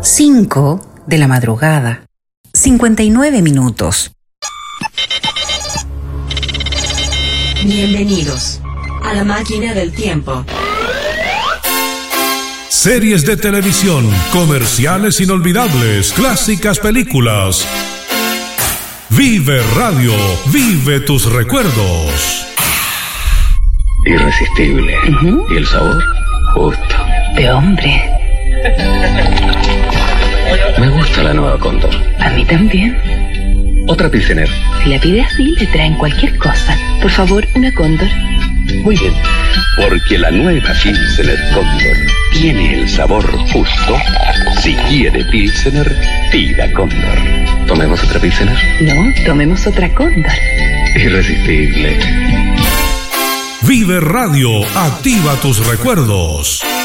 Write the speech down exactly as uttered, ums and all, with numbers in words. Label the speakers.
Speaker 1: cinco de la madrugada, cincuenta y nueve minutos.
Speaker 2: Bienvenidos a la máquina del tiempo.
Speaker 3: Series de televisión, comerciales inolvidables, clásicas películas. Vive Radio, vive tus recuerdos.
Speaker 4: Irresistible. Uh-huh. ¿Y el sabor? Justo.
Speaker 5: De hombre.
Speaker 4: Me gusta la nueva Cóndor.
Speaker 5: A mí también.
Speaker 4: Otra Pilsener.
Speaker 5: Si la pide así, le traen cualquier cosa. Por favor, una Cóndor.
Speaker 4: Muy bien. Porque la nueva Pilsener Cóndor tiene el sabor justo. Si quiere Pilsener, pida Cóndor. ¿Tomemos otra Pilsener?
Speaker 5: No, tomemos otra Cóndor.
Speaker 4: Irresistible.
Speaker 3: Vive Radio, activa tus recuerdos.